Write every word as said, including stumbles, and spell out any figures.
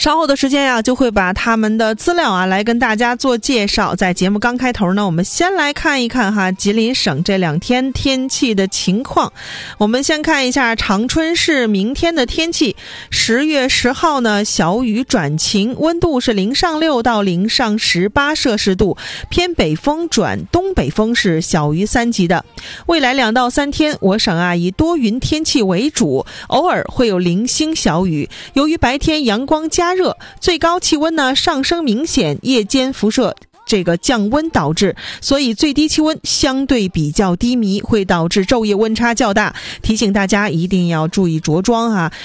稍后的时间呀，就会把他们的资料啊来跟大家做介绍。在节目刚开头呢，我们先来看一看哈吉林省这两天天气的情况。我们先看一下长春市明天的天气。十月十号呢，小雨转晴，温度是零上六到零上十八摄氏度，偏北风转东北风，是小于三级的。未来两到三天，我省啊以多云天气为主，偶尔会有零星小雨。由于白天阳光加热，最高气温呢上升明显，夜间辐射这个降温导致，所以最低气温相对比较低迷，会导致昼夜温差较大。提醒大家一定要注意着装啊。